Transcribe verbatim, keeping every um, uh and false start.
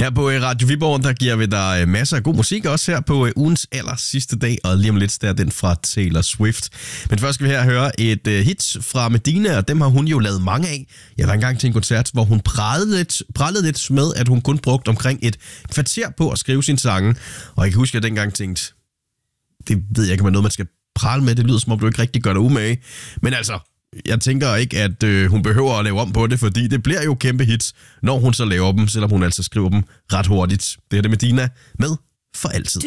Her på Radio Viborg, der giver vi dig masser af god musik, også her på ugens aller sidste dag, og lige om lidt der er den fra Taylor Swift. Men først skal vi her høre et hit fra Medina, og dem har hun jo lavet mange af. Jeg var engang til en koncert, hvor hun pralede lidt, pralede lidt med, at hun kun brugte omkring et kvarter på at skrive sine sange. Og jeg kan huske, at jeg dengang tænkte, det ved jeg ikke, om det er noget, man skal prale med. Det lyder, som om du ikke rigtig gør dig umage. Men altså, jeg tænker ikke, at øh, hun behøver at lave om på det, fordi det bliver jo kæmpe hits, når hun så laver dem, selvom hun altså skriver dem ret hurtigt. Det er det Medina med For Altid.